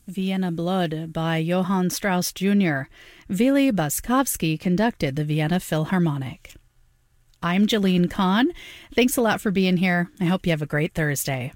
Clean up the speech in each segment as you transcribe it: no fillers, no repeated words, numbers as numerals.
Vienna Blood by Johann Strauss Jr. Vili Boskovsky conducted the Vienna Philharmonic. I'm Jalene Kahn. Thanks a lot for being here. I hope you have a great Thursday.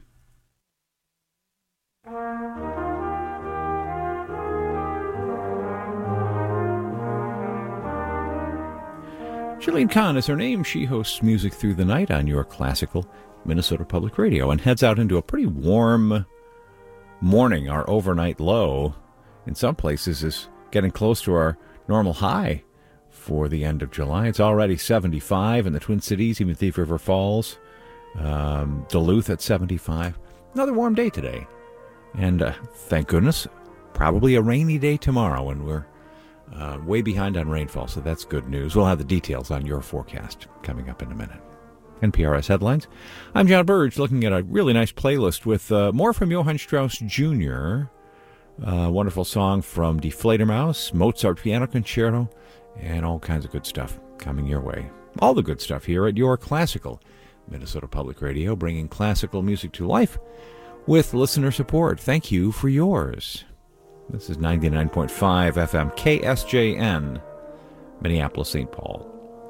Jalene Kahn is her name. She hosts Music Through the Night on your classical Minnesota Public Radio and heads out into a pretty warm morning. Our overnight low in some places is getting close to our normal high for the end of July. It's already 75 in the Twin Cities, even Thief River Falls, Duluth at 75. Another warm day today. And thank goodness, probably a rainy day tomorrow, and we're way behind on rainfall, so that's good news. We'll have the details on your forecast coming up in a minute. NPRS Headlines. I'm John Burge, looking at a really nice playlist with more from Johann Strauss Jr., a wonderful song from Die Fledermaus, Mozart Piano Concerto, and all kinds of good stuff coming your way. All the good stuff here at your classical Minnesota Public Radio, bringing classical music to life with listener support. Thank you for yours. This is 99.5 FM KSJN, Minneapolis, St. Paul.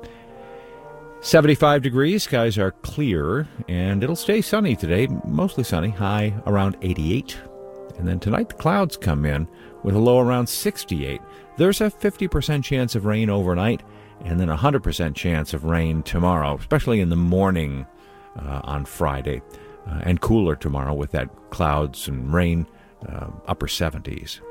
75 degrees, skies are clear, and it'll stay sunny today, mostly sunny, high around 88. And then tonight the clouds come in with a low around 68. There's a 50% chance of rain overnight, and then a 100% chance of rain tomorrow, especially in the morning on Friday, and cooler tomorrow with that clouds and rain, upper 70s.